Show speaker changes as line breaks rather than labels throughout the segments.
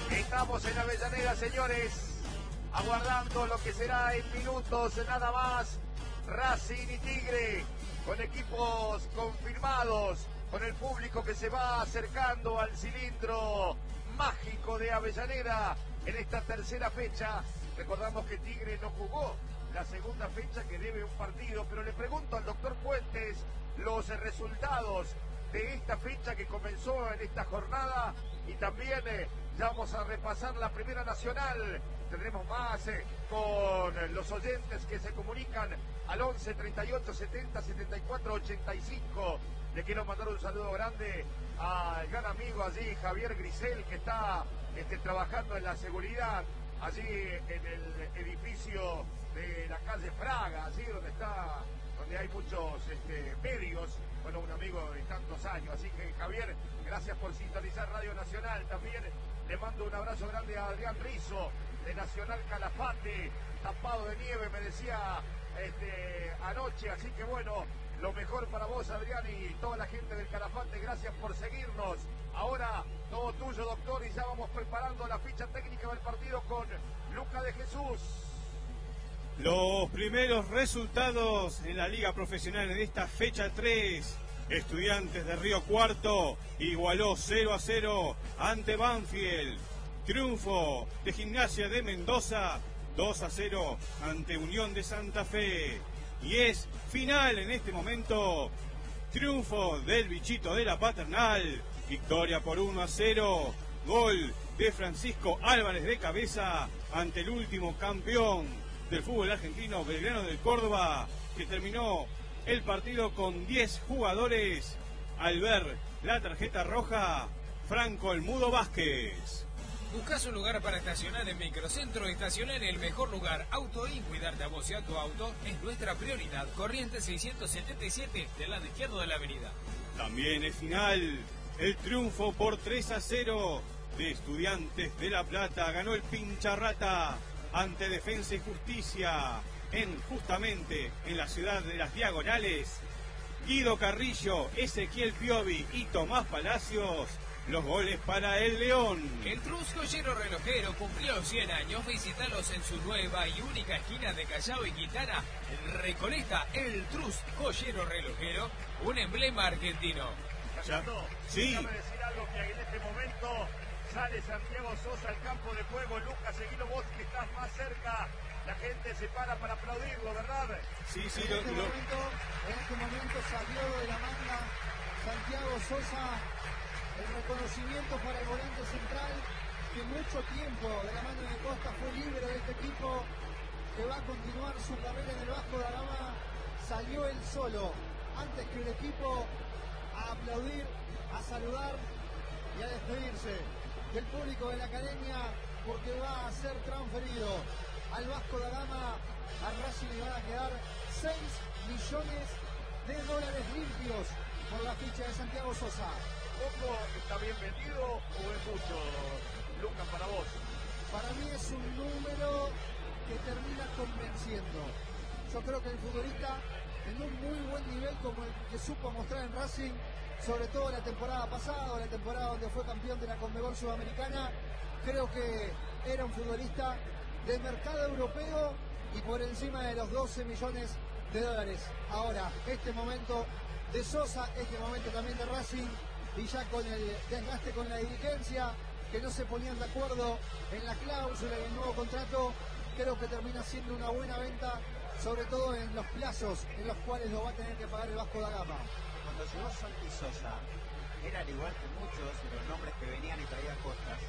Estamos en Avellaneda, señores, aguardando lo que será en minutos nada más. Racing y Tigre, con equipos confirmados, con el público que se va acercando al cilindro mágico de Avellaneda en esta tercera fecha. Recordamos que Tigre no jugó la segunda fecha, que debe un partido, pero le pregunto al doctor Fuentes los resultados de esta fecha que comenzó en esta jornada, y también ya vamos a repasar la Primera Nacional. Tendremos más con los oyentes que se comunican al 11 38 70 74 85. Le quiero mandar un saludo grande al gran amigo allí, Javier Grisel, que está trabajando en la seguridad allí en el edificio de la calle Fraga, allí donde hay muchos medios. Bueno, un amigo de tantos años, así que Javier, gracias por sintonizar Radio Nacional. También le mando un abrazo grande a Adrián Rizzo de Nacional Calafate, tapado de nieve, me decía anoche, así que bueno, lo mejor para vos, Adrián, y toda la gente del Calafate. Gracias por seguirnos. Ahora todo tuyo, doctor, y ya vamos preparando la ficha técnica del partido con Luca de Jesús.
Los primeros resultados en la Liga Profesional en esta fecha 3. Estudiantes de Río Cuarto igualó 0-0 ante Banfield. Triunfo de Gimnasia de Mendoza 2-0 ante Unión de Santa Fe. Y es final en este momento. Triunfo del Bichito de la Paternal. Victoria por 1-0. Gol de Francisco Álvarez de cabeza ante el último campeón del fútbol argentino, Belgrano de Córdoba, que terminó el partido con 10 jugadores al ver la tarjeta roja. Franco El Mudo Vázquez.
¿Buscas un lugar para estacionar en Microcentro? Estacionar en el mejor lugar, Auto y cuidarte a vos y a tu auto es nuestra prioridad. Corrientes 677, del lado izquierdo de la avenida.
También es final el triunfo por 3-0 de Estudiantes de La Plata. Ganó el Pincharrata ante Defensa y Justicia justamente en la ciudad de Las Diagonales. Guido Carrillo, Ezequiel Piovi y Tomás Palacios, los goles para el León.
El Trus Joyero Relojero cumplió 100 años. Visítalos en su nueva y única esquina de Callao y Quintana, en Recoleta. El Trus Joyero Relojero, un emblema argentino.
Sí.
Déjame decir algo, que en este momento sale Santiago Sosa al campo de juego. Lucas, seguilo vos que estás más cerca. La gente se para aplaudirlo, ¿verdad?
Sí,
En este momento salió de la manga Santiago Sosa el reconocimiento para el volante central, que mucho tiempo de la mano de Costa fue libre de este equipo, que va a continuar su carrera en el Vasco da Gama. Salió él solo, antes que el equipo, a aplaudir, a saludar y a despedirse del público de la academia, porque va a ser transferido al Vasco da Gama. A Racing le van a quedar 6 millones de dólares limpios por la ficha de Santiago Sosa.
¿Poco está bien vendido o es mucho, Lucas, para vos?
Para mí es un número que termina convenciendo. Yo creo que el futbolista, en un muy buen nivel como el que supo mostrar en Racing, sobre todo la temporada pasada, la temporada donde fue campeón de la Conmebol Sudamericana, creo que era un futbolista de mercado europeo y por encima de los 12 millones de dólares. Ahora, este momento de Sosa, este momento también de Racing, y ya con el desgaste con la dirigencia, que no se ponían de acuerdo en la cláusula y el nuevo contrato, creo que termina siendo una buena venta, sobre todo en los plazos en los cuales lo va a tener que pagar el Vasco da Gama.
Cuando llegó Santi Sosa, era al igual que muchos de los nombres que venían y traían Costas,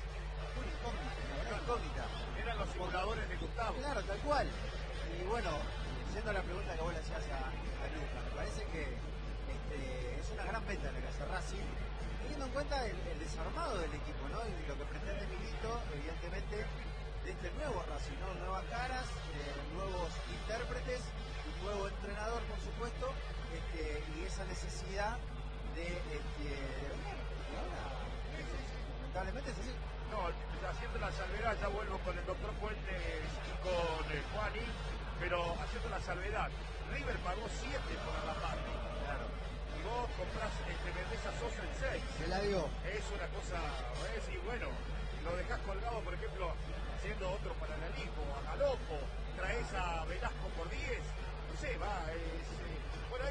una incógnita.
Eran los jugadores de Gustavo.
Claro, tal cual. Y bueno, yendo a la pregunta que vos le hacías a Lucas, me parece que es una gran venta la que hace Racing, teniendo en cuenta el desarmado del equipo, ¿no? Y lo que pretende Milito, evidentemente, de este nuevo Racing, ¿no? Nuevas caras, nuevos intérpretes, un nuevo entrenador, por supuesto, y esa necesidad de vender. Y ahora, lamentablemente es así.
No, haciendo la salvedad, ya vuelvo con el doctor Fuentes y con Juani, pero haciendo la salvedad, River pagó 7 por Arrapate.
Claro.
Y vos comprás, vendés a Sosa en 6.
Se la dio.
Es una cosa, ¿ves? Y bueno, lo dejás colgado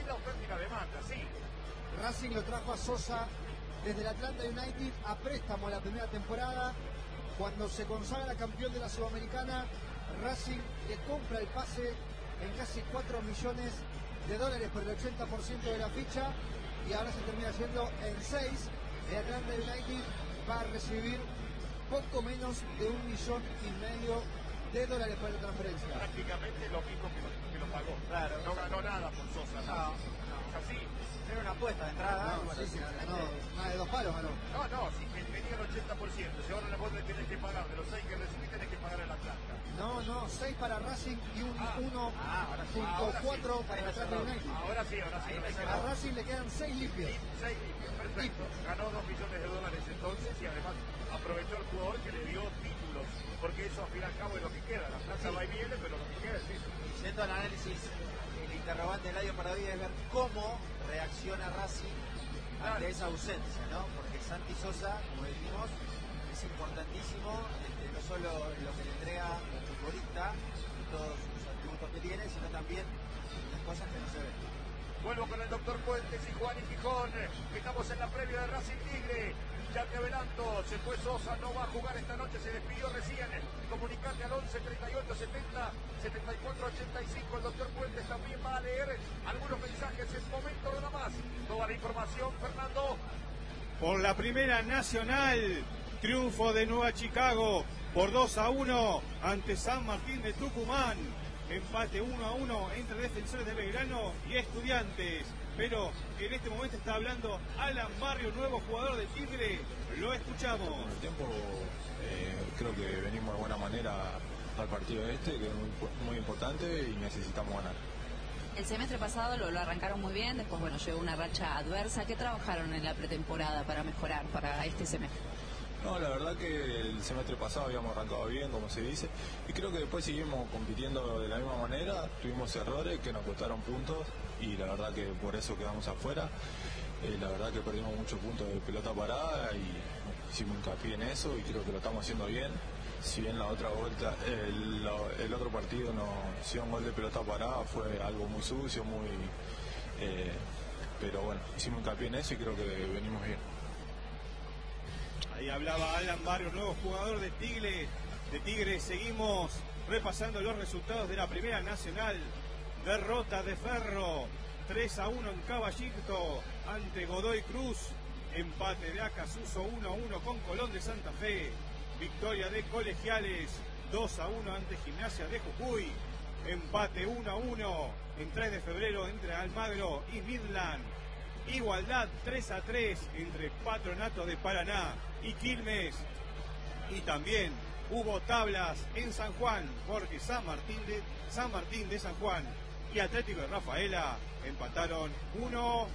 la oferta y la demanda, sí.
Racing lo trajo a Sosa desde el Atlanta United a préstamo la primera temporada. Cuando se consagra campeón de la Sudamericana, Racing le compra el pase en casi 4 millones de dólares por el 80% de la ficha, y ahora se termina yendo en 6. El Atlanta United va a recibir poco menos de $1,5 millones de dólares por la transferencia.
Prácticamente lo mismo que lo pagó.
Claro.
No ganó nada por Sosa.
No.
Es así.
Era una apuesta de entrada.
No, sí, ganó más de 2 palos, ganó.
No, si tenía el 80%, si ahora vos le tenés que pagar, de los 6 que recibí tenés que pagar el Atlanta.
No, 6 para Racing y un 1.4 para el Atlanta United.
Ahora sí.
A Racing le quedan 6 limpios.
6 limpios, perfecto. Ganó $2 millones entonces, y además aprovechó el jugador que le dio títulos, porque eso al fin y al cabo es lo que queda. La plata va y viene, pero lo que queda es eso.
Siendo el análisis, el interrogante de Eladio para hoy es ver cómo reacciona Racing ante esa ausencia, ¿no? Porque Santi Sosa, como dijimos, es importantísimo, no solo lo que le entrega el futbolista y todos sus atributos que tiene, sino también las cosas que no se ven.
Vuelvo con el doctor Puentes y Juan y Gijón. Estamos en la previa de Racing Tigre. Ya te adelanto, se fue Sosa, no va a jugar esta noche, se despidió recién. Comunicate al 11 38 70 74 85. El doctor Puentes también va a leer algunos mensajes en momento nada más. Toda la información, Fernando.
Por la Primera Nacional, triunfo de Nueva Chicago por 2-1 ante San Martín de Tucumán. Empate 1-1 entre Defensores de Belgrano y Estudiantes. Pero en este momento está hablando Alan Barrio, nuevo jugador de Tigre. Lo escuchamos.
Con el tiempo creo que venimos de buena manera al partido que es muy importante y necesitamos ganar.
El semestre pasado lo arrancaron muy bien, después llegó una racha adversa. ¿Qué trabajaron en la pretemporada para mejorar para este semestre?
No, la verdad que el semestre pasado habíamos arrancado bien, como se dice, y creo que después seguimos compitiendo de la misma manera. Tuvimos errores que nos costaron puntos y la verdad que por eso quedamos afuera. La verdad que perdimos muchos puntos de pelota parada y hicimos hincapié en eso y creo que lo estamos haciendo bien. Si bien la otra vuelta, el otro partido nos hicieron un gol de pelota parada, fue algo muy sucio, pero bueno, hicimos hincapié en eso y creo que venimos bien.
Ahí hablaba Alan Barrios, nuevo jugador de Tigre. Seguimos repasando los resultados de la Primera Nacional. Derrota de Ferro, 3-1 en Caballito ante Godoy Cruz. Empate de Acasuso 1-1 con Colón de Santa Fe. Victoria de Colegiales 2-1 ante Gimnasia de Jujuy. Empate 1-1 en 3 de febrero entre Almagro y Midland. Igualdad 3-3 entre Patronato de Paraná y Quilmes. Y también hubo tablas en San Juan, porque San Martín de San Juan y Atlético de Rafaela empataron 1-1.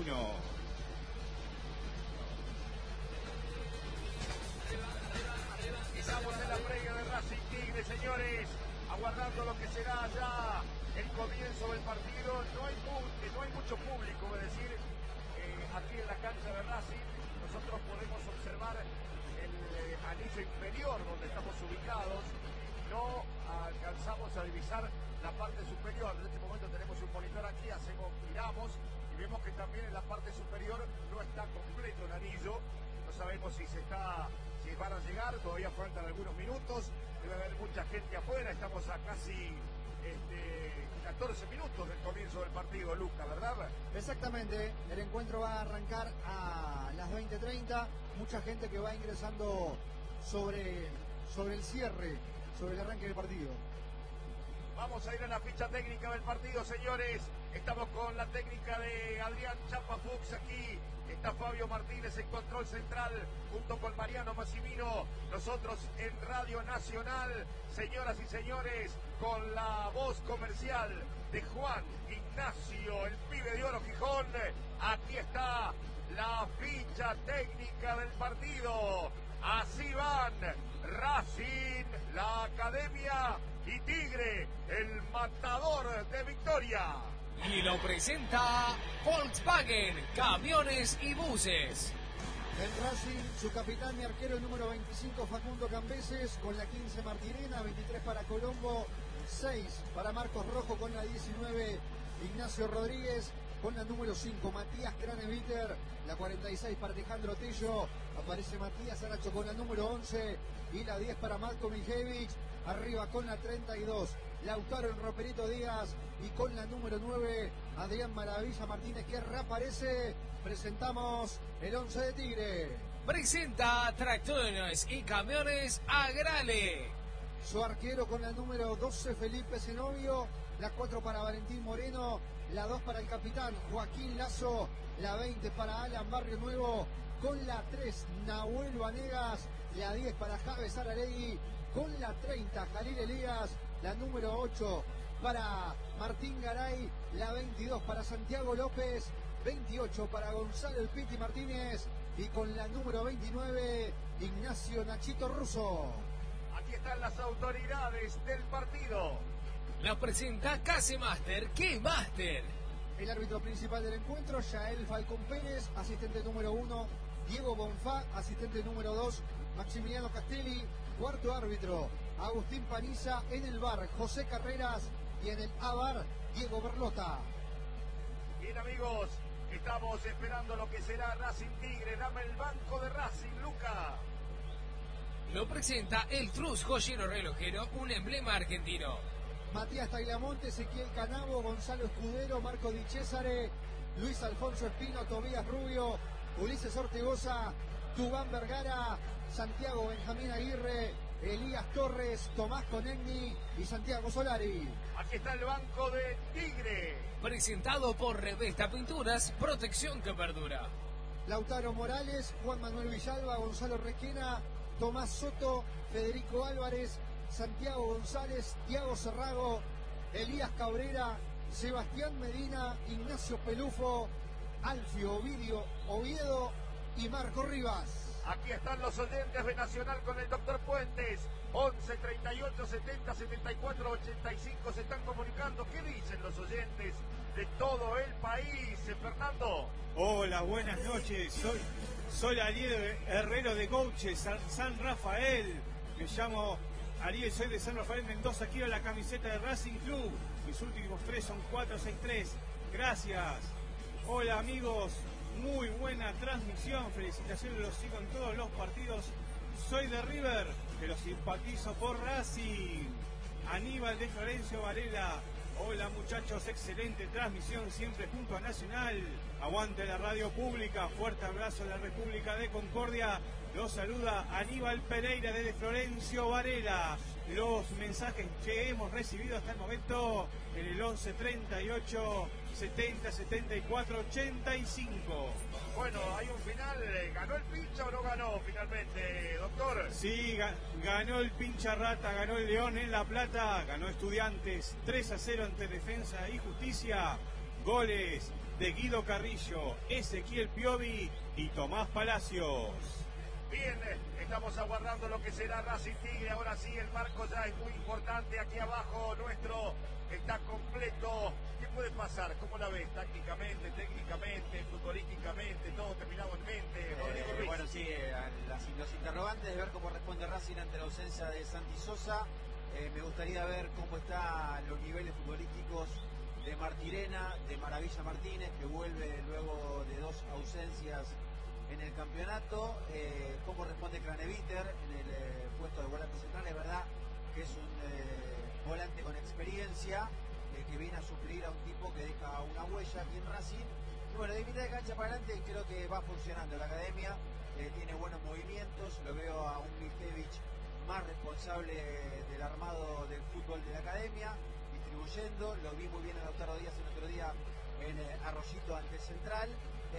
Estamos en la previa de Racing Tigre, señores, aguardando lo que será ya el comienzo del partido. No hay mucho público, es decir, aquí en la cancha de Racing. Nosotros podemos observar el anillo inferior donde estamos ubicados. No alcanzamos a divisar la parte superior. En este momento tenemos un monitor aquí, miramos y vemos que también en la parte superior no está completo el anillo. No sabemos si van a llegar, todavía faltan algunos minutos. Debe haber mucha gente afuera, estamos a casi 14 minutos del comienzo del partido, Luca, ¿verdad?
Exactamente, el encuentro va a arrancar a las 20:30. Mucha gente que va ingresando sobre el cierre, sobre el arranque del partido.
Vamos a ir a la ficha técnica del partido, señores. Estamos con la técnica de Adrián Chapa Fuchs aquí. Está Fabio Martínez en control central, junto con Mariano Massimino. Nosotros en Radio Nacional, señoras y señores, con la voz comercial de Juan Ignacio, el pibe de oro Gijón. Aquí está la ficha técnica del partido. Así van Racing, la Academia y Tigre, el matador de Victoria.
Y lo presenta Volkswagen, camiones y buses.
En Racing, su capitán y arquero, el número 25, Facundo Cambeses, con la 15, Martirena, 23 para Colombo, 6 para Marcos Rojo, con la 19, Ignacio Rodríguez, con la número 5, Matías Craneviter, la 46 para Alejandro Tello, aparece Matías Aracho con la número 11 y la 10 para Marco Mijevich, arriba con la 32, Lautaro en Roperito Díaz y con la número 9, Adrián Maravilla Martínez que reaparece. Presentamos el 11 de Tigre.
Presenta Tractores y Camiones Agrale.
Su arquero con la número 12, Felipe Zenobio, la 4 para Valentín Moreno, la 2 para el capitán Joaquín Lazo, la 20 para Alan Barrio Nuevo, con la 3 Nahuel Vanegas, la 10 para Javes Aralegui, con la 30 Jalil Elías, la número 8 para Martín Garay, la 22 para Santiago López, 28 para Gonzalo El Piti Martínez y con la número 29 Ignacio Nachito Russo.
Aquí están las autoridades del partido.
La presenta Case Master. ¿Qué Master?
El árbitro principal del encuentro, Yael Falcón Pérez, asistente número 1, Diego Bonfá, asistente número 2, Maximiliano Castelli, cuarto árbitro, Agustín Paniza, en el VAR, José Carreras y en el AVAR, Diego Berlota.
Bien, amigos, estamos esperando lo que será Racing Tigre. Dame el banco de Racing, Luca.
Lo presenta el Trus Joyero Relojero, un emblema argentino.
Matías Tagliamonte, Ezequiel Canavo, Gonzalo Escudero, Marco Di Cesare, Luis Alfonso Espino, Tobías Rubio, Ulises Ortigosa, Tubán Vergara, Santiago Benjamín Aguirre, Elías Torres, Tomás Conegni y Santiago Solari.
Aquí está el banco de Tigre.
Presentado por Revesta Pinturas, protección que perdura.
Lautaro Morales, Juan Manuel Villalba, Gonzalo Requena, Tomás Soto, Federico Álvarez, Santiago González, Tiago Cerrago, Elías Cabrera, Sebastián Medina, Ignacio Pelufo, Alfio Ovidio Oviedo y Marco Rivas.
Aquí están los oyentes de Nacional con el doctor Puentes. 11 38 70 74 85 se están comunicando. ¿Qué dicen los oyentes de todo el país, Fernando?
Hola, buenas noches. Soy Ariel Herrero de Gouches, San Rafael. Me llamo Ariel, soy de San Rafael Mendoza. Quiero la camiseta de Racing Club. Mis últimos 3 son 463. Gracias. Hola, amigos. Muy buena transmisión. Felicitaciones, los sigo en todos los partidos. Soy de River, pero simpatizo por Racing. Aníbal de Florencio Varela. Hola, muchachos, excelente transmisión siempre junto a Nacional. Aguante la radio pública. Fuerte abrazo a la República de Concordia. Los saluda Aníbal Pereira desde Florencio Varela. Los mensajes que hemos recibido hasta el momento en el 11 38 70 74 85.
Bueno, hay un final. ¿Ganó el pincha o no ganó finalmente, doctor?
Sí, ganó el pincha rata, ganó el León en La Plata, ganó Estudiantes 3-0 ante Defensa y Justicia. Goles de Guido Carrillo, Ezequiel Piovi y Tomás Palacios.
Bien, estamos aguardando lo que será Racing Tigre. Ahora sí, el marco ya es muy importante. Aquí abajo nuestro está completo. ¿Qué puede pasar? ¿Cómo la ves? Tácticamente, técnicamente, futbolísticamente, todo terminado en mente. Rodrigo Ruiz.
Bueno, sí, los interrogantes de ver cómo responde Racing ante la ausencia de Santi Sosa. Me gustaría ver cómo están los niveles futbolísticos de Martirena, de Maravilla Martínez, que vuelve luego de 2 ausencias en el campeonato, cómo responde Craneviter en el puesto de volante central. Es verdad que es un volante con experiencia, que viene a suplir a un tipo que deja una huella aquí en Racing. Y bueno, de mitad de cancha para adelante creo que va funcionando la academia, tiene buenos movimientos, lo veo a un Mijevich más responsable del armado del fútbol de la academia, distribuyendo, lo vi muy bien a Lautaro Díaz el otro día en Arroyito ante Central.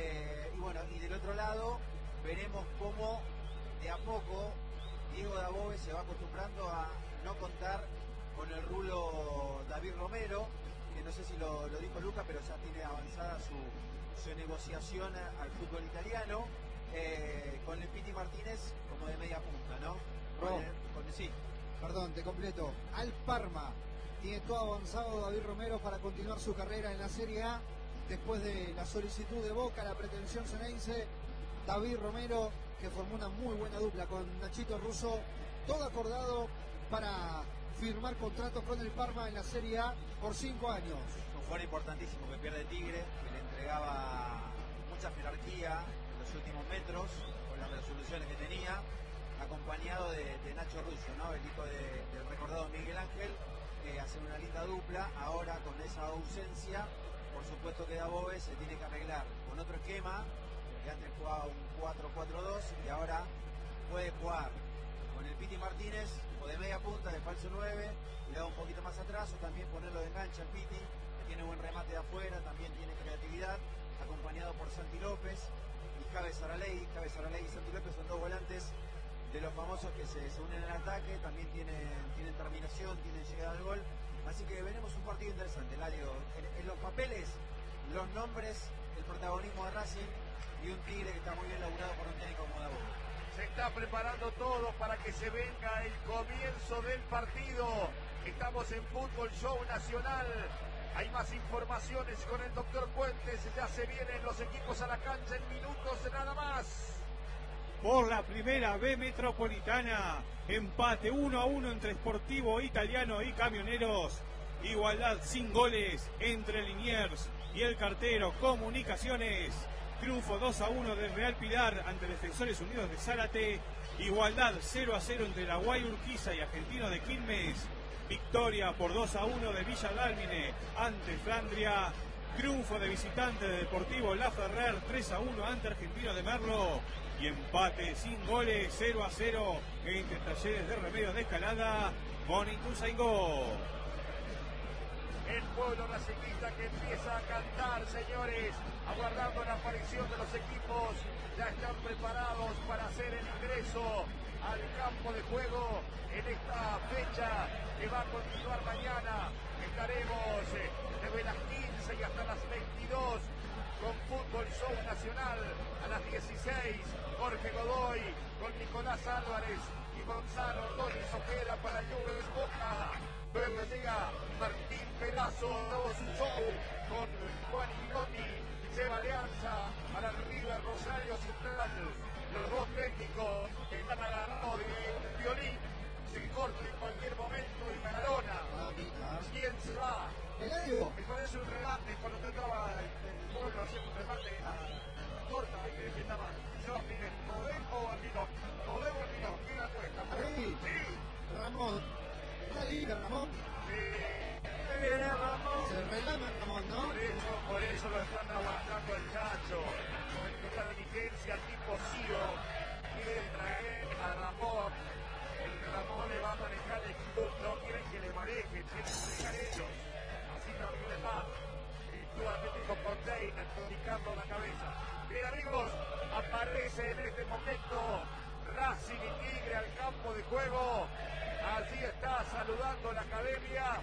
Y bueno, y del otro lado veremos cómo de a poco Diego Dabove se va acostumbrando a no contar con el rulo David Romero, que no sé si lo dijo Luca, pero ya tiene avanzada su negociación al fútbol italiano, con el Piti Martínez como de media punta, ¿no? Sí.
Perdón, te completo. Al Parma tiene todo avanzado David Romero para continuar su carrera en la Serie A. Después de la solicitud de Boca, la pretensión ceneice, David Romero, que formó una muy buena dupla con Nachito Russo, todo acordado para firmar contratos con el Parma en la Serie A por 5 años.
Un jugador importantísimo que pierde Tigre, que le entregaba mucha jerarquía en los últimos metros, con las resoluciones que tenía, acompañado de Nacho Russo, ¿no? El hijo del recordado Miguel Ángel, que hace una linda dupla. Ahora con esa ausencia, por supuesto que Dabove se tiene que arreglar con otro esquema, porque antes jugaba un 4-4-2 y ahora puede jugar con el Piti Martínez o de media punta, de falso 9, y le da un poquito más atrás, o también ponerlo de enganche al Piti, que tiene buen remate de afuera, también tiene creatividad, acompañado por Santi López y Javes Saraley. Javes Saraley y Santi López son dos volantes de los famosos que se unen al ataque, también tienen terminación, tienen llegada al gol, así que veremos un partido interesante, Ladio. En los papeles, los nombres, el protagonismo de Racing y un Tigre que está muy bien laburado por un técnico como Dabove.
Se está preparando todo para que se venga el comienzo del partido. Estamos en Fútbol Show Nacional. Hay más informaciones con el doctor Puentes. Ya se vienen los equipos a la cancha en minutos nada más.
Por la primera B Metropolitana, empate 1-1 entre Sportivo Italiano y Camioneros. Igualdad sin goles entre Liniers y el cartero Comunicaciones. Triunfo 2-1 del Real Pilar ante Defensores Unidos de Zárate. Igualdad 0-0 entre la Guay Urquiza y Argentino de Quilmes. Victoria por 2-1 de Villa Dálmine ante Flandria. Triunfo de visitante de Deportivo La Ferrer 3-1 ante Argentino de Merlo. Y empate sin goles 0-0 entre Talleres de Remedios de Escalada con Ituzaingó.
El pueblo racinguista que empieza a cantar, señores, aguardando la aparición de los equipos. Ya están preparados para hacer el ingreso al campo de juego en esta fecha que va a continuar mañana. Estaremos desde las 15 y hasta las 22 con Fútbol Show Nacional. A las 16, Jorge Godoy con Nicolás Álvarez y Gonzalo Tony Sojera para Nubes Boca. Luego llega Martín Pedazo, todo su show con Juan Ignoti, Seba Alianza, para River Rosario Central. Los dos técnicos que están agarrados de violín, se corta en cualquier momento y Maradona. ¿Quién se va? Me parece un remate cuando trataba el pueblo hacer un remate a corta, que está mal. Yo, ¿Podés o Andino? ¿Podés o Andino? ¿Quién la cuesta? Sí.
Ramón. Está libre, Ramón.
Viene Ramón.
Se relama Ramón, ¿no?
Por eso lo están aguantando el Chacho. Con esta diligencia tipo CEO. Quieren traer a Ramón. El Ramón le va a manejar el club. No quieren que le maneje, quieren manejar ellos. Así también les va. El Club Atlético Container indicando la cabeza. Bien, amigos, aparece en este momento Racing y Tigre al campo de juego. Allí está saludando la academia.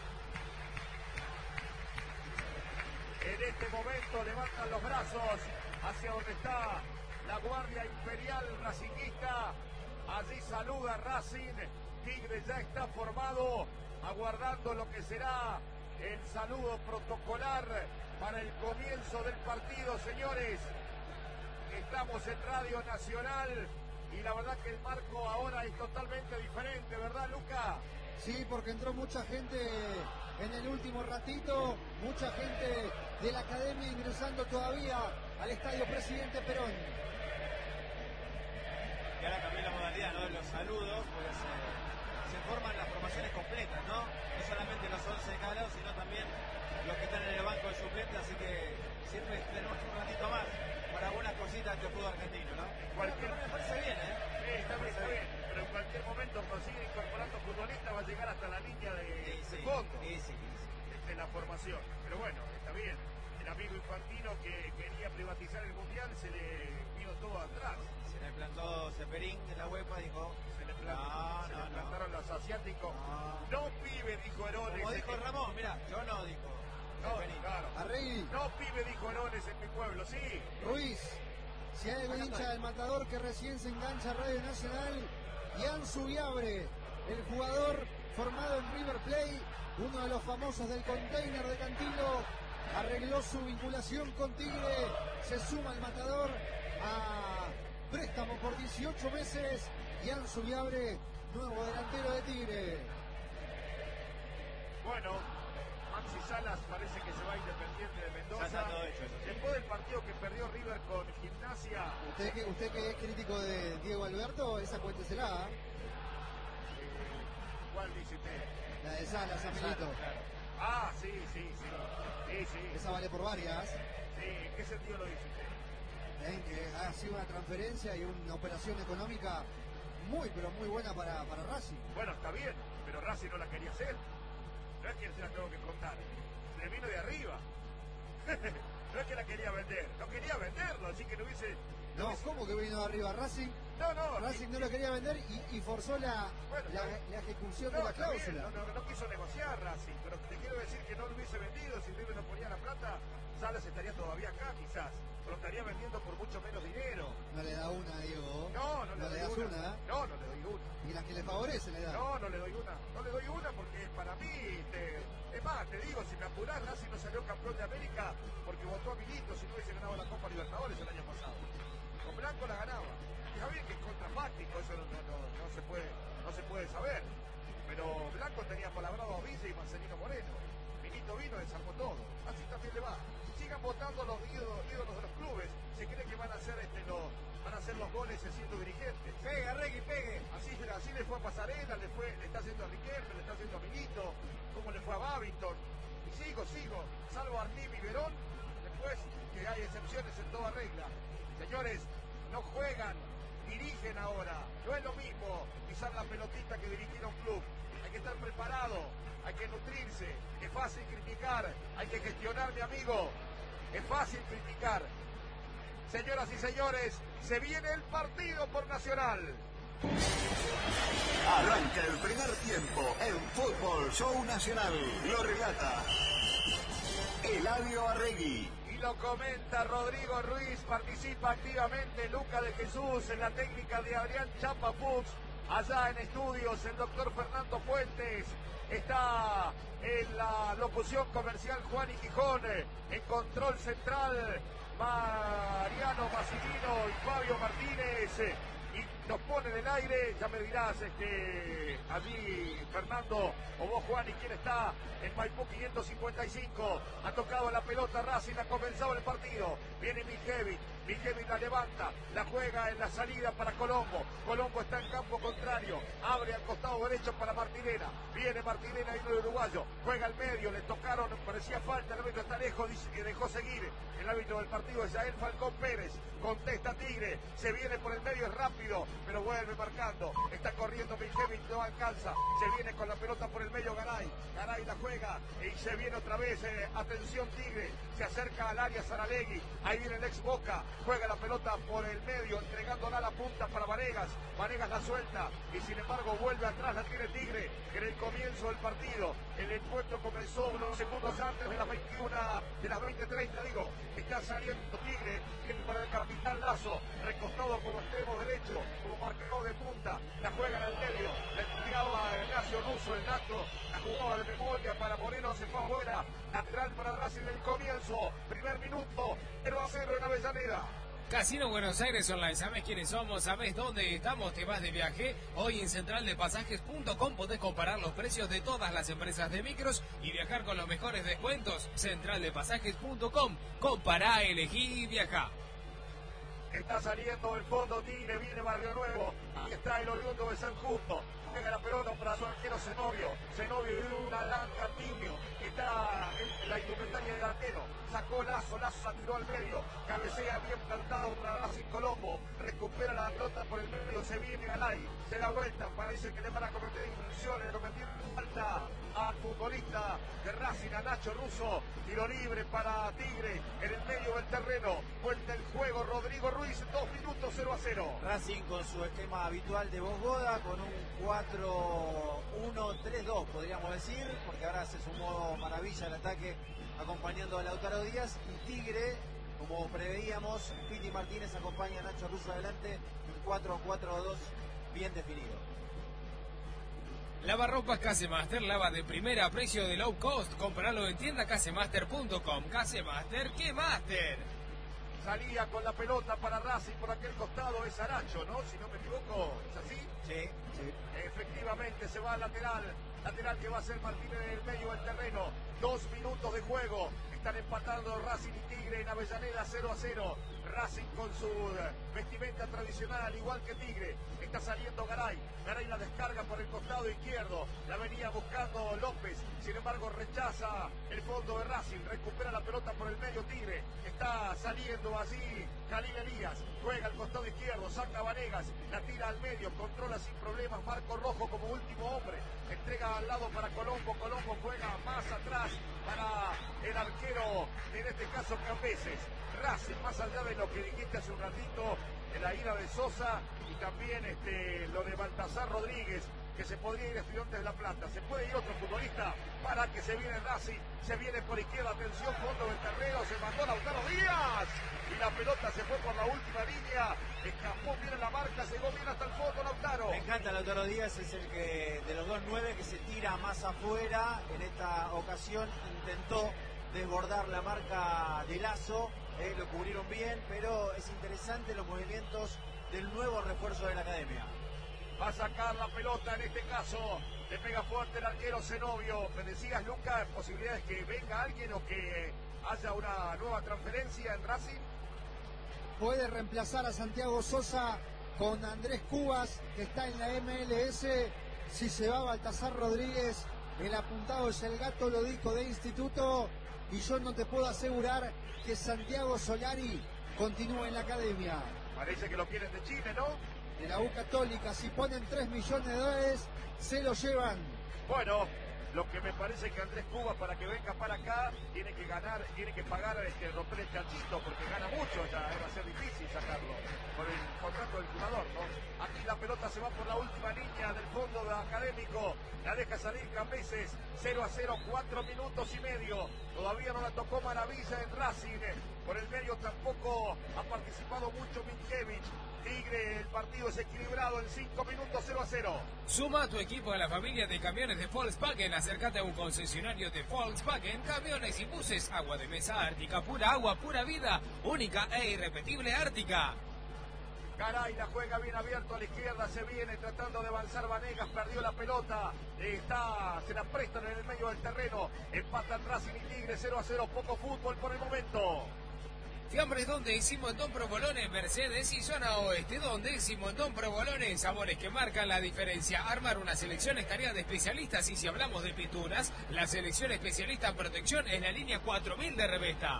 En este momento levantan los brazos hacia donde está la Guardia Imperial Racinguista. Allí saluda Racing. Tigre ya está formado, aguardando lo que será el saludo protocolar para el comienzo del partido, señores. Estamos en Radio Nacional y la verdad que el marco ahora es totalmente diferente, ¿verdad, Luca?
Sí, porque entró mucha gente en el último ratito, mucha gente de la academia ingresando todavía al Estadio Presidente Perón.
Y ahora también la modalidad, ¿no?, de los saludos, pues se forman las formaciones completas, ¿no? No solamente los 11 de cada lado, sino también los que están en el banco de suplentes, así que siempre tenemos un ratito más para algunas cositas del fútbol argentino, ¿no? Me parece bien, ¿eh?
Sí, está bien, pero en cualquier momento consigue incorporando futbolistas, va a llegar hasta la línea de fondo.
Sí.
De la formación. Pero bueno, está bien. El amigo Infantino que quería privatizar el Mundial se le vino todo atrás.
Se le plantó Ceperín en la UEFA, dijo.
Se le plantaron los asiáticos. No pibe, dijo Heroles.
Como dijo Ramón, mira, yo no, dijo.
No, claro.
Arregui.
No pibe, dijo Heroles en mi pueblo, sí.
Ruiz, si hay un hincha del Matador que recién se engancha a Radio Nacional, Ian Subiabre, el jugador formado en River Plate, uno de los famosos del container de Cantilo, arregló su vinculación con Tigre, se suma al Matador a préstamo por 18 meses. Ian Subiabre, nuevo delantero de Tigre.
Bueno, Maxi Salas parece que se va a Independiente de Mendoza.
Ya está todo hecho, eso sí.
Después del partido que perdió River con Gimnasia.
Usted que es crítico de Diego Alberto, esa cuéntesela.
¿Cuál dice usted?
La de Salas, Amilito.
Claro. Ah, sí.
Esa vale por varias.
Sí, ¿en qué sentido lo dice usted?
En que ha sido una transferencia y una operación económica muy, pero muy buena para Racing.
Bueno, está bien, pero Racing no la quería hacer. No es que se la tengo que contar. Le vino de arriba. No es que la quería vender. No quería venderlo, así que no hubiese...
No, ¿cómo que vino de arriba Racing?
No.
Racing no lo quería vender y forzó la ejecución de la cláusula.
No quiso negociar Racing, pero te quiero decir que no lo hubiese vendido. Si River no ponía la plata, Salas estaría todavía acá quizás. Pero estaría vendiendo por mucho menos dinero.
No le da una, Diego.
No le
das
doy
una.
No le doy una.
Y las que le favorece le da.
No le doy una. No le doy una porque para mí, es más, te digo, si me apurás, Racing no salió campeón de América porque votó a Milito si no hubiese ganado la Copa Libertadores el año pasado. Con Blanco la ganaba. Ya bien que es contrafáctico, eso no se puede saber. Pero Blanco tenía palabrado a Villa y Marcelino Moreno. Milito vino y desarmó todo. Así también le va. Sigan votando los ídolos de los clubes. Se cree que van a hacer los goles siendo dirigentes.
Pegue, Regui, pegue.
Así le fue a Pasarela, le está haciendo a Riquelme, le está haciendo a Milito, como le fue a Babington. Y sigo, salvo a Arnim y Verón, después que hay excepciones en toda regla. Señores, no juegan, dirigen ahora. No es lo mismo pisar la pelotita que dirigir a un club. Hay que estar preparado, hay que nutrirse. Es fácil criticar, hay que gestionar, mi amigo. Es fácil criticar. Señoras y señores, se viene el partido por Nacional.
Arranca el primer tiempo en Fútbol Show Nacional. Lo relata Eladio Arregui.
Y lo comenta Rodrigo Ruiz, participa activamente Luca de Jesús en la técnica de Adrián Chapa Fuchs. Allá en estudios el doctor Fernando Fuentes. Está en la locución comercial Juan y Gijón. En control central Mariano Massimino y Fabio Martínez. Y nos pone en el aire, ya me dirás, allí Fernando o vos Juan, y quién está en Maipú 555. Ha tocado la pelota Racing, ha comenzado el partido. Viene Mijevic la levanta, la juega en la salida para Colombo. Colombo está en campo contrario, abre al costado derecho para Martinena. Viene Martinena, hilo uruguayo, juega al medio, le tocaron, parecía falta, el árbitro está lejos, dice que dejó seguir. El árbitro del partido es Yael Falcón Pérez, contesta Tigre, se viene por el medio, es rápido, pero vuelve marcando. Está corriendo Mijevic, no alcanza, se viene con la pelota por el medio Garay la juega y se viene otra vez. Atención Tigre, se acerca al área Saralegui, ahí viene el ex Boca, juega la pelota por el medio, entregándola a la punta para Vanegas la suelta y sin embargo vuelve atrás, la tiene Tigre en el comienzo del partido. El encuentro comenzó unos segundos antes de las 21, de las 20:30 digo. Está saliendo Tigre para el capitán Lazo, recostado como extremo derecho, como marcador de punta, la juega en el medio, la entregaba a Ignacio Russo, el Nato, la jugaba de memoria para Moreno, se fue afuera, lateral para Racing del comienzo, primer minuto, 0-0 en Avellaneda.
Casino Buenos Aires Online, ¿sabes quiénes somos? ¿Sabes dónde estamos? ¿Te vas de viaje? Hoy en centraldepasajes.com podés comparar los precios de todas las empresas de micros y viajar con los mejores descuentos. Centraldepasajes.com, compará, elegí y viajá.
Está saliendo el fondo Tigre, viene Barrio Nuevo, ahí está el oriundo de San Justo, pega la pelota para su arquero Zenobio de una lanza Tibio, está en la indumentaria del arquero, sacó Lazo la tiró al medio, cabecea bien plantado para Racing Colombo, recupera la pelota por el medio, se viene Galay, se da vuelta, parece que le van a cometer infracciones, lo metieron falta al futbolista de Racing, a Nacho Russo, tiro libre para Tigre, en el medio del terreno, vuelta el juego, Rodrigo Ruiz, 2 minutos, 0-0.
Racing con su esquema habitual de Bosgoda, con un 4-1-3-2 podríamos decir, porque ahora se sumó Maravilla al ataque acompañando a Lautaro Díaz, y Tigre, como preveíamos, Piti Martínez acompaña a Nacho Russo adelante, un 4-4-2 bien definido.
Lavarropas Casemaster, lava de primera a precio de low cost. Compralo en tienda casemaster.com. Casemaster, ¿qué Master?
Salía con la pelota para Racing por aquel costado, es Aracho, ¿no? Si no me equivoco, ¿es así?
Sí.
Efectivamente, se va al lateral Lateral que va a ser Martínez en el medio del terreno. 2 minutos de juego. Están empatando Racing y Tigre en Avellaneda 0-0. Racing con su vestimenta tradicional, al igual que Tigre. Está saliendo Garay. Garay la descarga por el costado izquierdo. La venía buscando López. Sin embargo, rechaza el fondo de Racing. Recupera la pelota por el medio Tigre. Está saliendo allí Khalil Elías. Juega al costado izquierdo. Saca Vanegas. La tira al medio. Controla sin problemas Marco Rojo como último hombre. Entrega al lado para Colombo. Colombo juega más atrás para el arquero, en este caso Cambeses. Racing, más allá de lo que dijiste hace un ratito, en la ida de Sosa y también lo de Baltasar Rodríguez, que se podría ir a Estudiantes de La Plata. Se puede ir otro futbolista para que se viene Racing. Se viene por izquierda, atención, fondo del terreno, se mandó Lautaro Díaz. Y la pelota se fue por la última línea. Escapó bien en la marca, llegó bien hasta el fondo Lautaro.
Me encanta Lautaro Díaz, es el que de los 2-9 que se tira más afuera. En esta ocasión intentó desbordar la marca de Lazo. Lo cubrieron bien, pero es interesante los movimientos del nuevo refuerzo de la academia.
Va a sacar la pelota en este caso. Le pega fuerte el arquero Zenobio. Me decías, Lucas, posibilidades que venga alguien o que haya una nueva transferencia en Racing.
Puede reemplazar a Santiago Sosa con Andrés Cubas, que está en la MLS. Si se va Baltasar Rodríguez, el apuntado es el Gato Lodico de Instituto. Y yo no te puedo asegurar que Santiago Solari continúe en la academia.
Parece que lo quieren de Chile, ¿no?
De la U Católica. Si ponen 3 millones de dólares, se lo llevan.
Bueno, lo que me parece que Andrés Cubas, para que venga para acá, tiene que ganar, tiene que pagar, romper el chanchito, porque gana mucho, ya va a ser difícil sacarlo por el contrato del jugador, ¿no? Aquí la pelota se va por la última línea del fondo de Académico, la deja salir Cambeses, 0-0, 4 minutos y medio, todavía no la tocó Maravilla en Racing, por el medio tampoco ha participado mucho Minkevich. Tigre, el partido es equilibrado en 5 minutos, 0-0.
Suma a tu equipo a la familia de camiones de Volkswagen. Acércate a un concesionario de Volkswagen, camiones y buses. Agua de mesa Ártica, pura agua, pura vida. Única e irrepetible Ártica.
Garay la juega bien abierto a la izquierda, se viene tratando de avanzar Vanegas, perdió la pelota, se la prestan en el medio del terreno, empatan Racing y Tigre, 0-0, poco fútbol por el momento.
Fiambres donde Simondón Provolone, Mercedes y zona oeste donde Simondón Provolone, sabores que marcan la diferencia. Armar una selección es tarea de especialistas y si hablamos de pinturas, la selección especialista en protección es la línea 4000 de Revesta.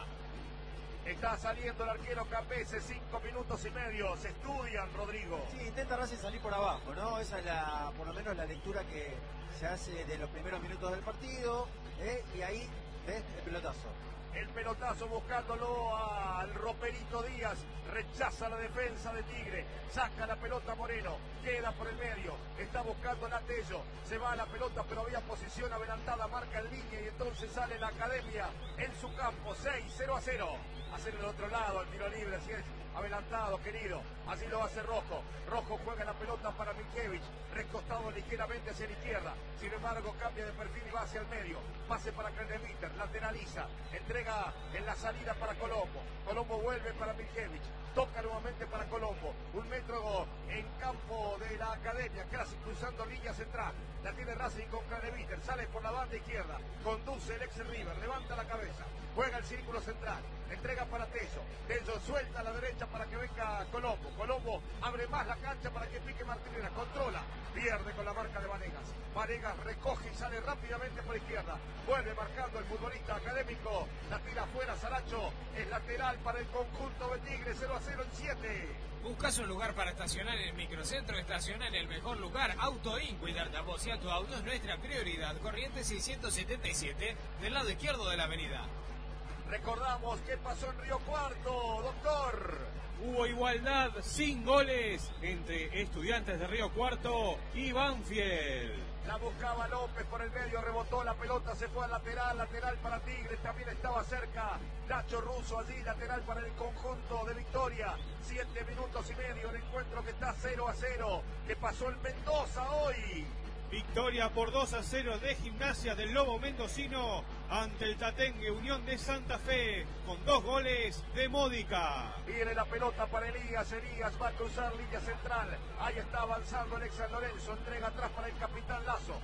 Está saliendo el arquero Cambeses, 5 minutos y medio, se estudian, Rodrigo.
Sí, intenta Racing salir por abajo, ¿no? Esa es por lo menos la lectura que se hace de los primeros minutos del partido, y ahí ves el pelotazo.
El pelotazo buscándolo al Roperito Díaz, rechaza la defensa de Tigre, saca la pelota Moreno, queda por el medio, está buscando a Tello, se va a la pelota pero había posición adelantada, marca en línea y entonces sale la academia en su campo, 6-0-0, hacer el otro lado, al tiro libre, así es, adelantado querido, así lo hace Rojo, Rojo juega la pelota para Minkevich, recostado ligeramente hacia la izquierda, sin embargo cambia de perfil y va hacia el medio, pase para Credemiter, lateraliza, entrega en la salida para Colombo, Colombo vuelve para Minkevich, toca nuevamente para Colombo, 1 metro en campo de la academia, casi cruzando línea central, la tiene Racing con Credemiter, sale por la banda izquierda, conduce el ex River, levanta la cabeza, juega el círculo central, entrega para Tello, Tello suelta a la derecha para que venga Colombo, Colombo abre más la cancha para que pique Martínez, controla, pierde con la marca de Vanegas, Vanegas recoge y sale rápidamente por izquierda, vuelve marcando el futbolista académico, la tira afuera Saracho, es lateral para el conjunto de Tigre, 0-0 en 7.
¿Buscas un lugar para estacionar en el microcentro? Estaciona en el mejor lugar, AutoIn. Cuidarte a vos y a tu auto es nuestra prioridad. Corrientes 677, del lado izquierdo de la avenida.
Recordamos qué pasó en Río Cuarto, doctor.
Hubo igualdad sin goles entre Estudiantes de Río Cuarto y Banfield.
La buscaba López por el medio, rebotó la pelota, se fue al lateral, lateral para Tigre, también estaba cerca Nacho Russo allí, lateral para el conjunto de Victoria. 7 minutos y medio, el encuentro que está 0-0, que pasó el Mendoza hoy.
Victoria por 2-0 de Gimnasia del Lobo Mendocino ante el Tatengue Unión de Santa Fe con 2 goles de Módica.
Viene la pelota para Elías, Elías va a cruzar línea central, ahí está avanzando el ex San Lorenzo, entrega atrás para el capitán Lazo,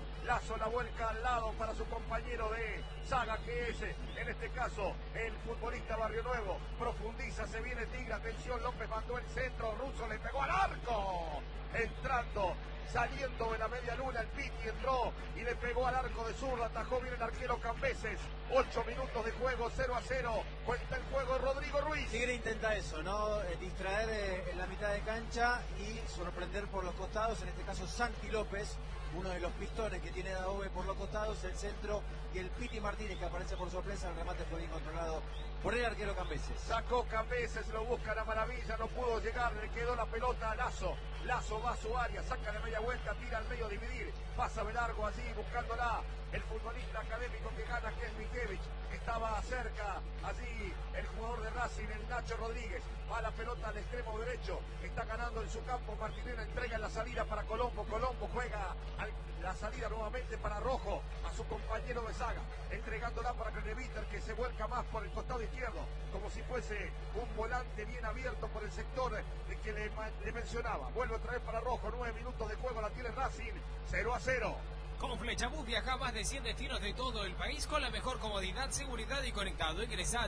Lazo la vuelca al lado para su compañero de saga, que es en este caso el futbolista Barrio Nuevo. Profundiza, se viene Tigre, atención, López mandó el centro, Russo le pegó al arco. Entrando, saliendo de la media luna, el Piti entró y le pegó al arco de zurda, atajó bien el arquero Cambeses. 8 minutos de juego, 0-0, cuenta el juego Rodrigo Ruiz.
Tigre intenta eso, ¿no? Distraer en la mitad de cancha y sorprender por los costados, en este caso Santi López, uno de los pistones que tiene Daove por los costados, el centro, y el Piti Martínez que aparece por sorpresa, el remate fue bien controlado por el arquero Cambeses.
Sacó Cambeses, lo busca la maravilla, no pudo llegar, le quedó la pelota a Lazo. Lazo va a su área, saca de media vuelta, tira al medio, dividir, pasa de largo allí buscándola. El futbolista académico que gana, que es Minkevich, estaba cerca allí el jugador de Racing, el Nacho Rodríguez, va la pelota al extremo derecho, está ganando en su campo, Martinena entrega en la salida para Colombo, Colombo juega la salida nuevamente para Rojo, a su compañero de saga, entregándola para Creneviter, que se vuelca más por el costado izquierdo, como si fuese un volante bien abierto por el sector de que le mencionaba. Vuelve otra vez para Rojo, 9 minutos de juego, la tiene Racing, 0-0.
Con Flechabús viaja a más de 100 destinos de todo el país con la mejor comodidad, seguridad y conectado. Ingresa a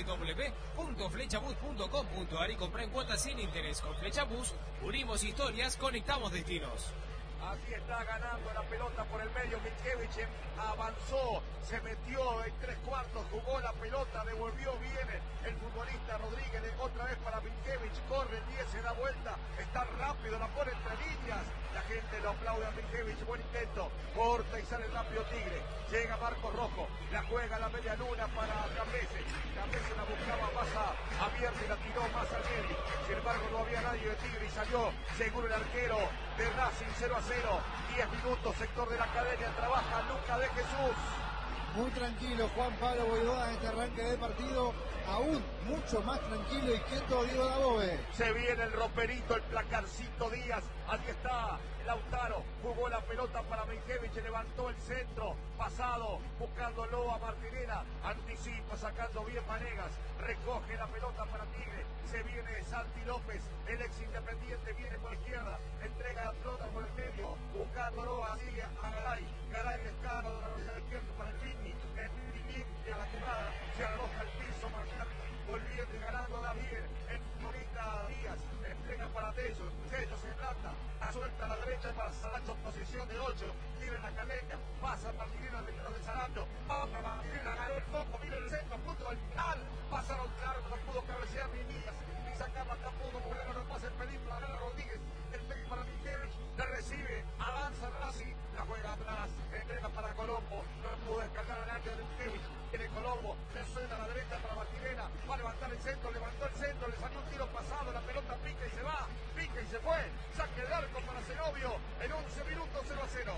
www.flechabús.com.ar y compra en cuotas sin interés. Con Flechabús unimos historias, conectamos destinos.
Así está ganando la pelota por el medio. Minkevich avanzó, se metió en 3/4, jugó la pelota, devolvió bien el futbolista Rodríguez, otra vez para Minkevich, corre el 10, se da vuelta, está rápido, la pone entre líneas. La gente lo aplaude a Minkevich, buen intento, corta y sale rápido Tigre. Llega Marcos Rojo, la juega a la media luna para Cambeses. Cambeses la buscaba más abierta y la tiró más al medio. Sin embargo, no había nadie de Tigre y salió seguro el arquero de Racing. 0-0, 10 minutos, sector de la academia, trabaja Luca de Jesús.
Muy tranquilo Juan Pablo Voivoda en este arranque de partido, aún mucho más tranquilo y quieto Diego Dabove.
Se viene el roperito, el placarcito Díaz, allí está Lautaro, jugó la pelota para Minkevich, levantó el centro, pasado, buscándolo a Martinena, anticipa, sacando bien Vanegas, recoge la pelota para Tigre, se viene Santi López, el ex Independiente viene por izquierda, entrega la pelota por el medio, buscándolo así a Garay, Garay descarga la izquierda para el Piti, a la jugada, se arroja al piso, volviendo y ganando David, el futbolista Díaz, entrega para Tello, Tello se planta, suelta a la derecha para Saracho, posición de 8, tiene la caleta, pasa Martinena dentro de Saracho, para Martinena, ganó el foco, mira el centro, punto al final, pasaron claro, no pudo cabecear ni Díaz, ni sacaba tampoco, por no pasa el peligro, la gana Rodríguez, el peligro para Minkevich, la recibe, avanza Racing, la juega atrás, entrega para Colombo, no pudo descargar adelante de Minkevich, tiene Colombo, le suelta a la derecha para Martinena, va a levantar el centro, levantó el centro, le salió un tiro pasado, la pelota pica y se va, pica y se fue, saque de arco para Zenobio, en 11 minutos 0-0.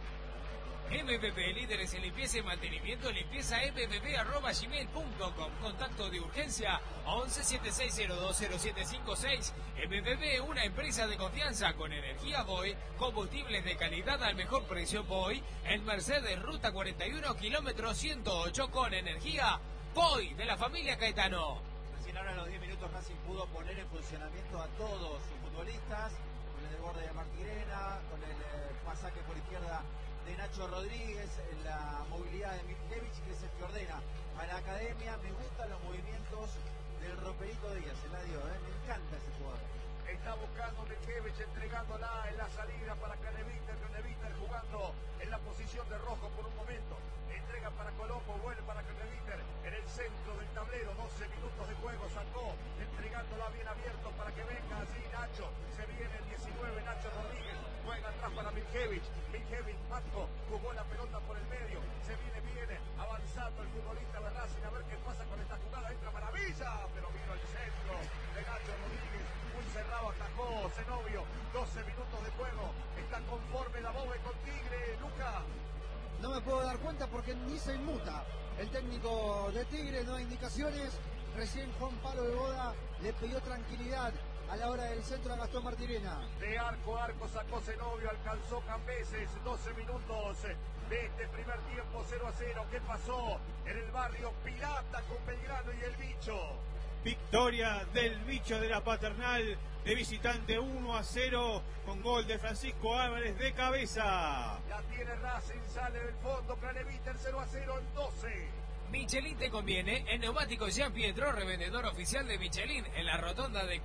MPP, líderes en limpieza y mantenimiento, limpieza mpp@gmail.com. Contacto de urgencia 1176020756. MPP, una empresa de confianza con energía Boy, combustibles de calidad al mejor precio Boy, en Mercedes, ruta 41, kilómetro 108, con energía Boy, de la familia Caetano.
Recién ahora en los 10 minutos Racing pudo poner en funcionamiento a todos sus futbolistas, con el desborde de Martinena, con el pasaje por izquierda de Nacho Rodríguez, en la movilidad de Minkevich, que es el que ordena a la academia. Me gustan los movimientos del roperito Díaz, me encanta ese jugador.
Está buscando Minkevich, entregándola en la salida para Creneviter, Creneviter jugando en la posición de Rojo por un momento, entrega para Colombo, vuelve para Creneviter, en el centro del tablero, 12 minutos de juego, sacó, entregándola bien abierto para que venga allí Nacho, se viene el 19, Nacho Rodríguez, juega atrás para Minkevich, Minkevich, Matko, jugó la pelota por el medio, se viene avanzando el futbolista de Racing, a ver qué pasa con esta jugada, entra maravilla, pero vino el centro de Nacho Rodríguez, muy cerrado, atajó Zenobio, 12 minutos de juego, está conforme la Bobe con Tigre, Luca.
No me puedo dar cuenta porque ni se inmuta el técnico de Tigre, no hay indicaciones, recién Juan Pablo Voivoda le pidió tranquilidad a la hora del centro a Gastón Martinena.
De arco a arco sacó Zenobio, alcanzó Cambeses, 12 minutos de este primer tiempo, 0-0. ¿Qué pasó en el barrio Pirata con Belgrano y el Bicho?
Victoria del Bicho de la Paternal de visitante 1-0 con gol de Francisco Álvarez de cabeza.
La tiene Racing, sale del fondo, Planevita el 0-0 en 12.
Michelin te conviene, en Neumáticos Gian Pietro, revendedor oficial de Michelin, en la rotonda de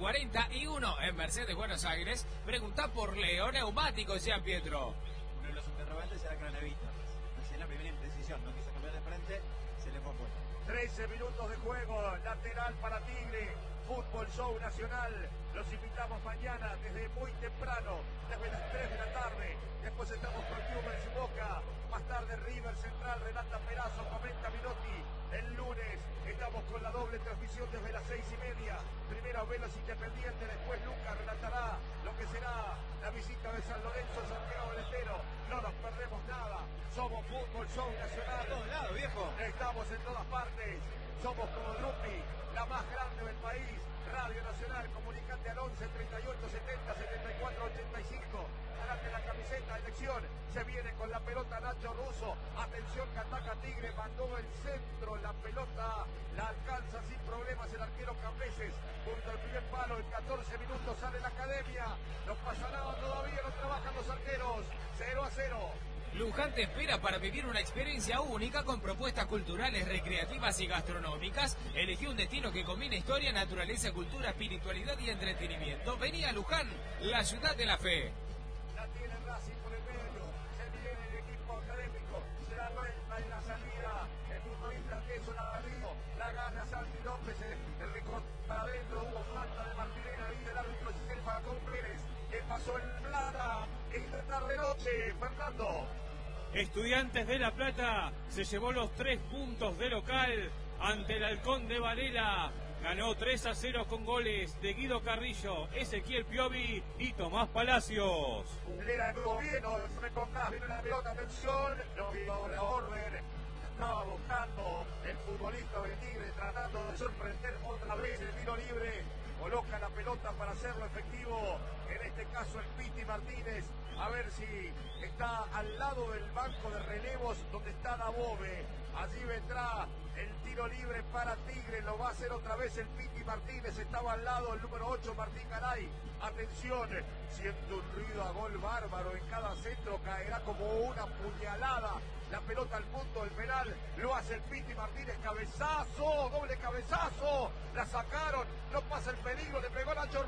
41 en Mercedes, Buenos Aires. Pregunta por Leo, Neumáticos Gian Pietro.
Uno de los interrogantes era Cranevita. Así en la primera imprecisión, no quiso cambiar de frente, se le fue fuera.
13 minutos de juego, lateral para Tigre, Fútbol Show Nacional. Los invitamos mañana desde muy temprano, desde las 3 de la tarde. Después estamos con Newell's Boca. Más tarde River Central, Renata Perazo, comenta Minotti. El lunes estamos con la doble transmisión desde las 6:30. Primero Velos Independiente, después Lucas relatará lo que será la visita de San Lorenzo, Santiago del Estero. No nos perdemos nada. Somos Fútbol Show Nacional.
A todos lados, viejo.
Estamos en todas partes. Somos como el rugby, la más grande del país. Radio Nacional, comunicante al 11 38 70 74 85. Adelante la camiseta, elección. Se viene con la pelota Nacho Russo. Atención que ataca Tigre, mandó el centro. La pelota la alcanza sin problemas el arquero Cambeses. Junto al primer palo, en 14 minutos sale la academia. No pasa nada todavía, no trabajan los arqueros. 0-0.
Luján te espera para vivir una experiencia única con propuestas culturales, recreativas y gastronómicas. Elegí un destino que combina historia, naturaleza, cultura, espiritualidad y entretenimiento. Vení a Luján, la ciudad de la fe.
La tiene Racing por el medio. Se viene el equipo académico. Se da vuelta en la salida. El futbolista que es un arribo. La gana Santi López. El recorte para adentro. Hubo falta de Martinera y del árbitro el Falcón Pérez. Que pasó en plata. Esta tarde noche, Fernando.
Estudiantes de La Plata se llevó los 3 puntos de local ante el Halcón de Varela. Ganó 3-0 con goles de Guido Carrillo, Ezequiel Piovi y Tomás Palacios.
Era el gobierno, me compraba, vino la pelota, atención, no vino la orden. Estaba buscando el futbolista de Tigre, tratando de sorprender otra vez el tiro libre. Coloca la pelota para hacerlo efectivo, en este caso el Piti Martínez, a ver si está al lado del banco de relevos donde está Dabove. Allí vendrá el tiro libre para Tigre, lo va a hacer otra vez el Piti Martínez, estaba al lado el número 8 Martín Garay. Atención, siente un ruido a gol bárbaro, en cada centro caerá como una puñalada. La pelota al punto del penal, lo hace el Piti Martínez, cabezazo, doble cabezazo, la sacaron, no pasa el peligro, le pegó Nacho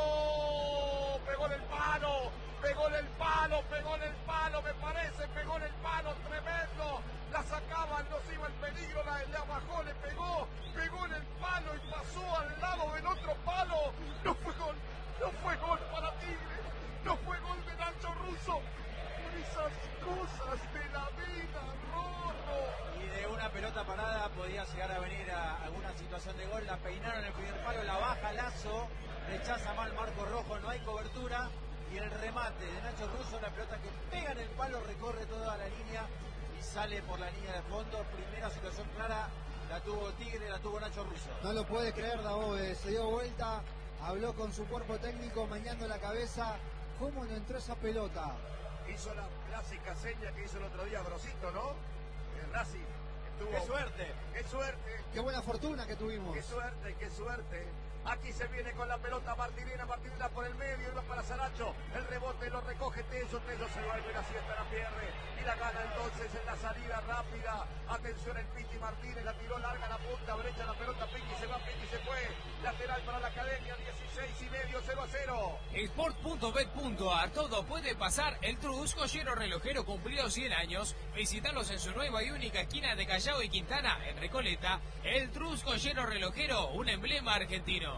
Russo, pegó en el palo, pegó en el palo, pegó en el palo, me parece, pegó en el palo, tremendo, la sacaban, no se iba el peligro, la bajó, le pegó en el palo y pasó al lado del otro palo, no fue gol para Tigre, no fue gol de Nacho Russo. Esas cosas de la vida, Rorro.
Y de una pelota parada podía llegar a venir a alguna situación de gol. La peinaron en el primer palo, la baja Lazo, rechaza mal Marco Rojo, no hay cobertura. Y el remate de Nacho Russo, la pelota que pega en el palo, recorre toda la línea y sale por la línea de fondo. Primera situación clara, la tuvo Tigre, la tuvo Nacho Russo.
No lo puede creer Dabove, se dio vuelta, habló con su cuerpo técnico, meneando la cabeza. ¿Cómo no entró esa pelota?
Hizo la clásica seña que hizo el otro día Grosito, ¿no? El Racing.
¡Qué suerte!
¡Qué suerte!
¡Qué buena fortuna que tuvimos!
¡Qué suerte, qué suerte! Aquí se viene con la pelota Martinera por el medio, iba para Saracho, el rebote lo recoge Tello se va y la siesta la pierde, y la gana entonces en la salida rápida. Atención el Piti Martínez, la tiró larga la punta, brecha la pelota, Piti se va, Piti se fue, lateral para la academia, 16:30, 0-0.
Sport.bet.ar, todo puede pasar. El Trus, joyero relojero, cumplió 100 años. Visítalos en su nueva y única esquina de Callao y Quintana, en Recoleta. El Trus, joyero relojero, un emblema argentino.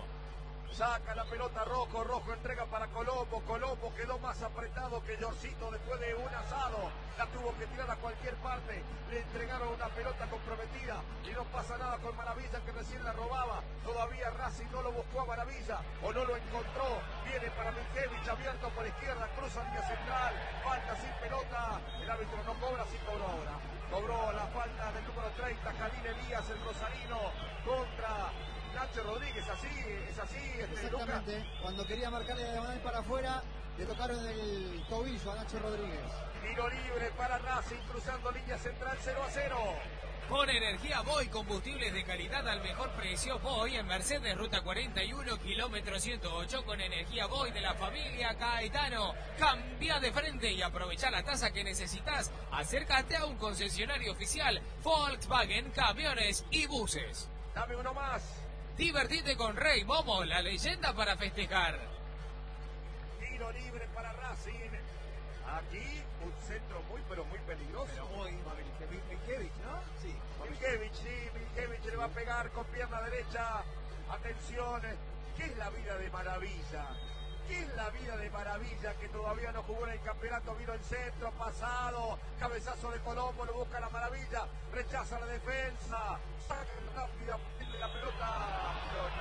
Saca la pelota Rojo entrega para Colombo quedó más apretado que Yorcito después de un asado, la tuvo que tirar a cualquier parte, le entregaron una pelota comprometida y no pasa nada con Maravilla que recién la robaba, todavía Racing no lo buscó a Maravilla o no lo encontró, viene para Minkevich abierto por izquierda, cruza línea central, falta sin pelota, el árbitro no cobra, sí cobró ahora. Cobró la falta del número 30, Jalín Elías, el rosarino, contra Nacho Rodríguez, es así,
exactamente, Luca. Cuando quería marcarle la diagonal para afuera, Le tocaron el tobillo a Nacho Rodríguez.
Tiro libre para Racing, cruzando línea central, 0-0.
Con energía Boy, combustibles de calidad al mejor precio. Boy en Mercedes, ruta 41, kilómetro 108. Con energía Boy de la familia Caetano. Cambia de frente y aprovecha la tasa que necesitas. Acércate a un concesionario oficial Volkswagen, camiones y buses.
Dame uno más.
Divertite con Rey Momo, la leyenda para festejar.
Tiro libre para Racing. Aquí un centro muy pero muy peligroso.
Pero muy Miljevich, ¿no? Sí.
Miljevich le va a pegar con pierna derecha. Atención, ¿qué es la vida de Maravilla? ¿Qué es la vida de Maravilla que todavía no jugó en el campeonato? Vino el centro, pasado, cabezazo de Colombo, lo busca la Maravilla, rechaza la defensa, saca rápidamente la pelota.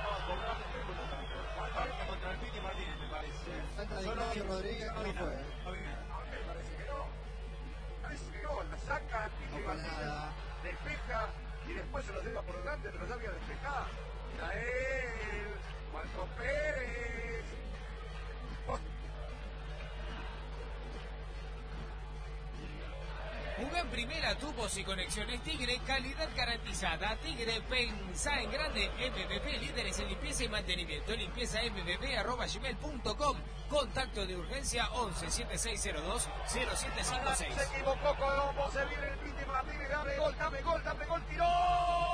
Contra el Piti Martínez, me parece.
Falta de Nacho Rodríguez, no fue.
Me parece que no. Parece que no, la saca,
No para nada.
despeja y después se lo lleva por delante, pero ya había despejado. Era él, Marco Pérez.
Juega en primera, tubos y conexiones Tigre, calidad garantizada. Tigre, pensá en grande. MPP, líderes en limpieza y mantenimiento. limpieza.mpp@gmail.com. Contacto de urgencia 11 7602 0756.
Se equivocó Colombo, se viene el Piti Martínez, dame gol, tiró.